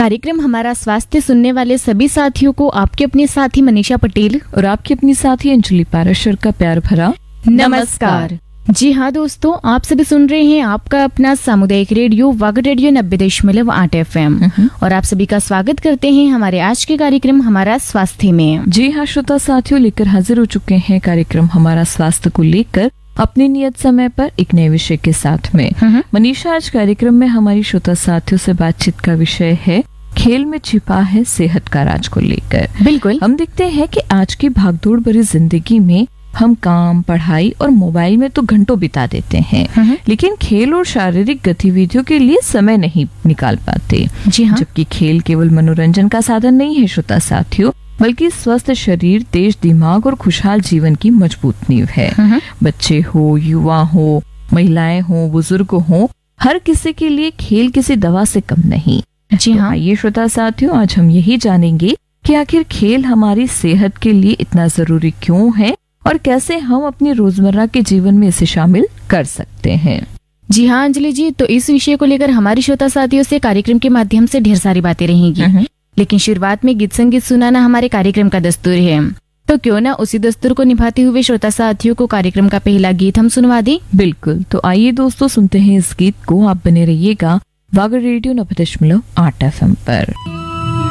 कार्यक्रम हमारा स्वास्थ्य सुनने वाले सभी साथियों को आपके अपने साथी मनीषा पटेल और आपकी अपनी साथी अंजलि पाराशर का प्यार भरा नमस्कार। जी हाँ दोस्तों, आप सभी सुन रहे हैं आपका अपना सामुदायिक रेडियो वागड़ रेडियो 90.8 FM और आप सभी का स्वागत करते हैं हमारे आज के कार्यक्रम हमारा स्वास्थ्य में। जी हाँ श्रोता साथियों, लेकर हाजिर हो चुके हैं कार्यक्रम हमारा स्वास्थ्य को लेकर अपने नियत समय पर एक नए विषय के साथ में। मनीषा, आज कार्यक्रम में हमारी श्रोता साथियों से बातचीत का विषय है खेल में छिपा है सेहत का राज को लेकर। बिल्कुल, हम देखते हैं कि आज की भागदौड़ भरी जिंदगी में हम काम, पढ़ाई और मोबाइल में तो घंटों बिता देते हैं, लेकिन खेल और शारीरिक गतिविधियों के लिए समय नहीं निकाल पाते। जी हाँ। जबकि खेल केवल मनोरंजन का साधन नहीं है श्रोता साथियों, बल्कि स्वस्थ शरीर, तेज दिमाग और खुशहाल जीवन की मजबूत नींव है। बच्चे हो, युवा हो, महिलाएं हो, बुजुर्ग हो, हर किसी के लिए खेल किसी दवा से कम नहीं। जी हाँ। आइए श्रोता साथियों, आज हम यही जानेंगे कि आखिर खेल हमारी सेहत के लिए इतना जरूरी क्यों है और कैसे हम अपनी रोजमर्रा के जीवन में इसे शामिल कर सकते हैं। जी हाँ अंजलि जी, तो इस विषय को लेकर हमारे श्रोता साथियों से कार्यक्रम के माध्यम से ढेर सारी बातें रहेंगी, लेकिन शुरुआत में गीत संगीत सुनाना हमारे कार्यक्रम का दस्तूर है, तो क्यों ना उसी दस्तूर को निभाते हुए श्रोता साथियों को कार्यक्रम का पहला गीत हम सुनवा दें। बिल्कुल, तो आइए दोस्तों सुनते हैं इस गीत को। आप बने रहिएगा वागड़ रेडियो 90.8 FM पर।